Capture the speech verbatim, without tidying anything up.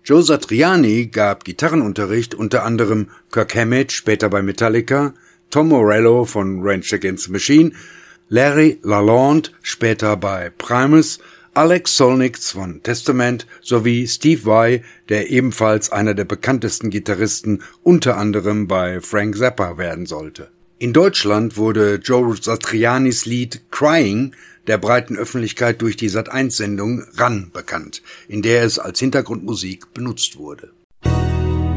Joe Satriani gab Gitarrenunterricht unter anderem Kirk Hammett, später bei Metallica, Tom Morello von Rage Against the Machine, Larry LaLonde, später bei Primus, Alex Solnitz von Testament sowie Steve Vai, der ebenfalls einer der bekanntesten Gitarristen unter anderem bei Frank Zappa werden sollte. In Deutschland wurde Joe Satrianis Lied Crying der breiten Öffentlichkeit durch die Sat eins Sendung Ran bekannt, in der es als Hintergrundmusik benutzt wurde.